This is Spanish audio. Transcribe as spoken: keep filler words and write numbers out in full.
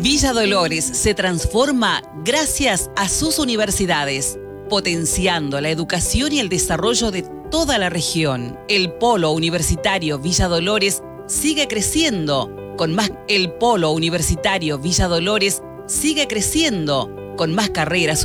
Villa Dolores se transforma gracias a sus universidades, potenciando la educación y el desarrollo de toda la región. El Polo Universitario Villa Dolores sigue creciendo con más. El Polo Universitario Villa Dolores sigue creciendo con más carreras